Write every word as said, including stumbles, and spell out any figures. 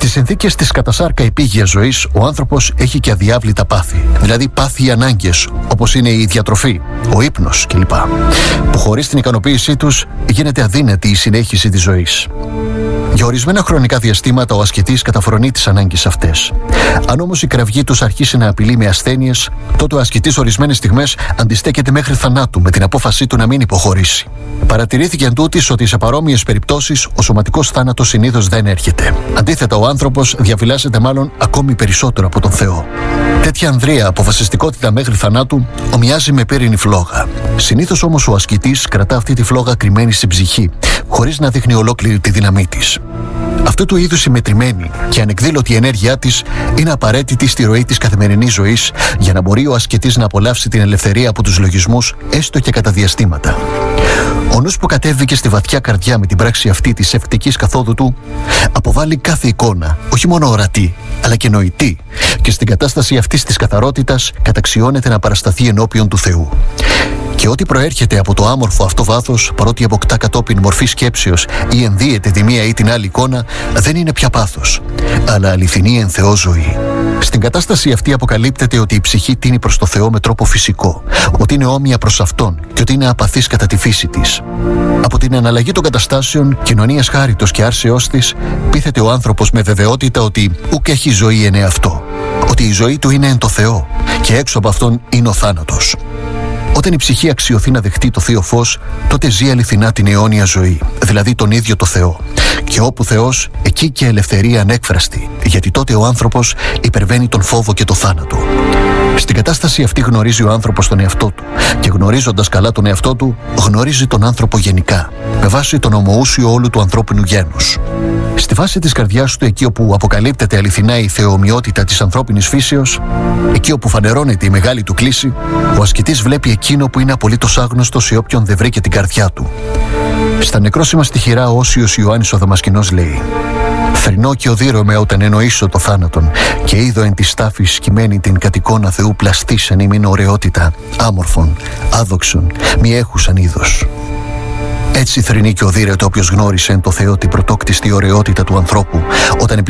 Στις συνθήκες της κατασάρκα επίγειας ζωής, ο άνθρωπος έχει και αδιάβλητα πάθη, δηλαδή πάθη ανάγκες, όπως είναι η διατροφή, ο ύπνος κλπ. Που χωρίς την ικανοποίησή τους γίνεται αδύνατη η συνέχιση της ζωής. Για ορισμένα χρονικά διαστήματα ο ασκητής καταφρονεί τις ανάγκες αυτές. Αν όμως η κραυγή τους αρχίσει να απειλεί με ασθένειες, τότε ο ασκητής ορισμένες στιγμές αντιστέκεται μέχρι θανάτου με την απόφασή του να μην υποχωρήσει. Παρατηρήθηκε εν τούτης ότι σε παρόμοιες περιπτώσεις ο σωματικός θάνατος συνήθως δεν έρχεται. Αντίθετα, ο άνθρωπος διαφυλάσσεται μάλλον ακόμη περισσότερο από τον Θεό. Τέτοια ανδρεία αποφασιστικότητα μέχρι θανάτου ομοιάζει με πύρινη φλόγα. Συνήθως όμως ο ασκητής κρατά αυτή τη φλόγα κρυμμένη στην ψυχή, χωρίς να δείχνει ολόκληρη τη δύναμή της. Αυτού του είδους η μετρημένη και ανεκδήλωτη ενέργειά της είναι απαραίτητη στη ροή της καθημερινής ζωής για να μπορεί ο ασκητής να απολαύσει την ελευθερία από τους λογισμούς, έστω και κατά διαστήματα. Ο νους που κατέβηκε στη βαθιά καρδιά με την πράξη αυτή της ευκτικής καθόδου του αποβάλλει κάθε εικόνα, όχι μόνο ορατή, αλλά και νοητή, και στην κατάσταση αυτής της καθαρότητας καταξιώνεται να παρασταθεί ενώπιον του Θεού. Και ό,τι προέρχεται από το άμορφο αυτό βάθος, παρότι αποκτά κατόπιν μορφή σκέψεως ή ενδύεται τη μία ή την άλλη εικόνα, δεν είναι πια πάθος, αλλά αληθινή εν Θεό ζωή. Στην κατάσταση αυτή αποκαλύπτεται ότι η ψυχή τίνει προς το Θεό με τρόπο φυσικό, ότι είναι όμοια προς Αυτόν και ότι είναι απαθής κατά τη φύση της. Από την αναλλαγή των καταστάσεων, κοινωνίας χάριτος και άρσεώς της, πείθεται ο άνθρωπος με βεβαιότητα ότι ουκ έχει ζωή εν εαυτό, ότι η ζωή του είναι εν το Θεό και έξω από Αυτόν είναι ο θάνατος. Όταν η ψυχή αξιωθεί να δεχτεί το θείο φως, τότε ζει αληθινά την αιώνια ζωή, δηλαδή τον ίδιο το Θεό. Και όπου Θεός, εκεί και ελευθερία ανέκφραστη, γιατί τότε ο άνθρωπος υπερβαίνει τον φόβο και το θάνατο. Στην κατάσταση αυτή γνωρίζει ο άνθρωπος τον εαυτό του και γνωρίζοντας καλά τον εαυτό του, γνωρίζει τον άνθρωπο γενικά, με βάση τον ομοούσιο όλου του ανθρώπινου γένους. Στη βάση της καρδιάς του, εκεί όπου αποκαλύπτεται αληθινά η θεομοιότητα της ανθρώπινης φύσεως, εκεί όπου φανερώνεται η μεγάλη του κλίση, ο ασκητής βλέπει εκείνο που είναι απολύτως άγνωστο σε όποιον δεν βρει και την καρδιά του. Στα νεκρόσιμα στοιχειρά ο Όσιος Ιωάννης ο Δαμασκηνός λέει: «Θρηνώ και οδύρωμαι όταν εννοήσω το θάνατον και είδω εν τη στάφη σκυμμένη την κατ' εικόνα Θεού πλαστήσαν ημίν ωραιότητα, άμορφων, άδοξων, μη έχουσαν είδος». Έτσι θρηνεί και οδύρεται όποιος γνώρισε εν το Θεό την πρωτόκτιστη ωραιότητα του ανθρώπου όταν